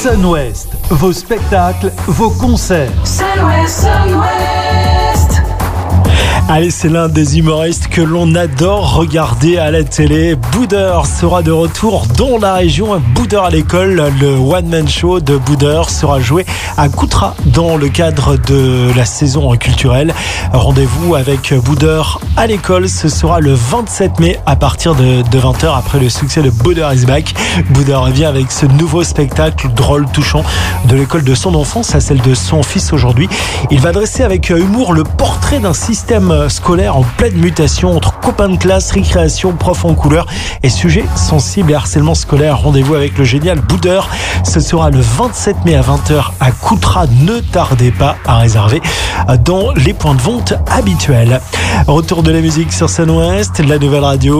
Sun-Ouest, vos spectacles, vos concerts. Sun-Ouest, Sun-Ouest. Allez, c'est l'un des humoristes que l'on adore regarder à la télé. Boudeur sera de retour dans la région. Boudeur à l'école, le one-man show de Boudeur sera joué à Coutras dans le cadre de la saison culturelle. Rendez-vous avec Boudeur à l'école, ce sera le 27 mai à partir de 20h après le succès de Boudeur is back. Boudeur revient avec ce nouveau spectacle drôle, touchant de l'école de son enfance à celle de son fils aujourd'hui. Il va dresser avec humour le portrait d'un système scolaire en pleine mutation entre copains de classe, récréation, profs en couleur et sujets sensibles et harcèlement scolaire. Rendez-vous avec le génial Boudeur. Ce sera le 27 mai à 20h à Coutras. Ne tardez pas à réserver dans les points de vente habituels. Retour de la musique sur Sun-Ouest, la nouvelle radio.